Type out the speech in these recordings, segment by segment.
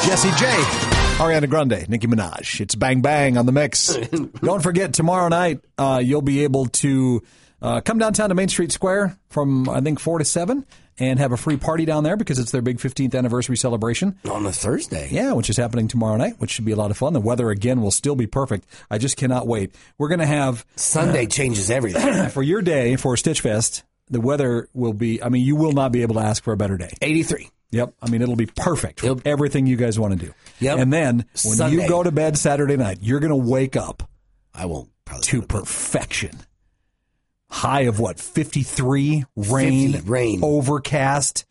Jesse J, Ariana Grande, Nicki Minaj. It's Bang Bang on the mix. Don't forget, tomorrow night, you'll be able to come downtown to Main Street Square from, I think, 4 to 7 and have a free party down there because it's their big 15th anniversary celebration. On a Thursday. Yeah, which is happening tomorrow night, which should be a lot of fun. The weather, again, will still be perfect. I just cannot wait. We're going to have... Sunday changes everything. For your day, for Stitch Fest, the weather will be... I mean, you will not be able to ask for a better day. 83. Yep. I mean, it'll be perfect for everything you guys want to do. Yep. And then when Sunday. you go to bed Saturday night, you're going to wake up I won't probably to perfection. High of what? 53, rain, overcast.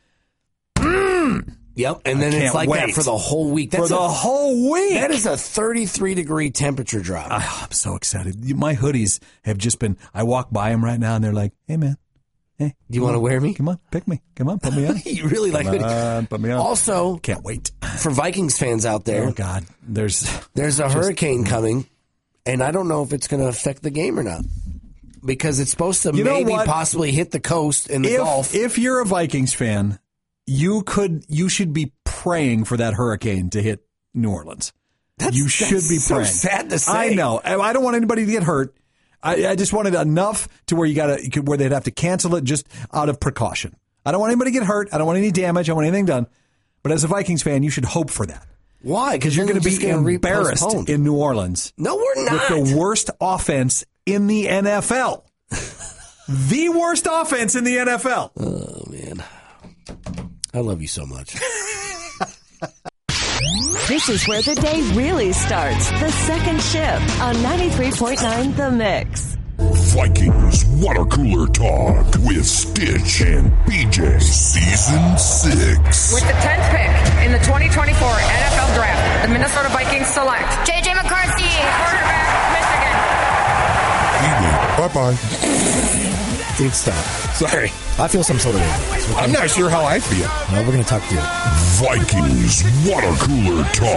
Yep. And then it's like that for the whole week. For the whole week. That is a 33-degree temperature drop. I'm so excited. My hoodies have just been, I walk by them right now and they're like, hey, man. Hey, you want to wear me? Come on, pick me. Come on, put me on. You really like it. Put me on. Also, can't wait. For Vikings fans out there, oh God, there's a hurricane coming, and I don't know if it's going to affect the game or not because it's supposed to possibly hit the coast in the Gulf. If you're a Vikings fan, you should be praying for that hurricane to hit New Orleans. You should be praying. So sad to say. I know. I don't want anybody to get hurt. I just wanted enough to where where they'd have to cancel it just out of precaution. I don't want anybody to get hurt. I don't want any damage. I don't want anything done. But as a Vikings fan, you should hope for that. Why? Because you're going to be embarrassed in New Orleans. No, we're not. With the worst offense in the NFL. The worst offense in the NFL. Oh, man. I love you so much. This is where the day really starts. The second shift on 93.9 The Mix. Vikings Water Cooler Talk with Stitch and BJ. Season 6. With the 10th pick in the 2024 NFL Draft, the Minnesota Vikings select J.J. McCarthy, quarterback, Michigan. Bye-bye. Dude, stop. Sorry. I feel some sort of way. I'm not sure how I feel. No, we're going to talk to you. Vikings Water Cooler Talk.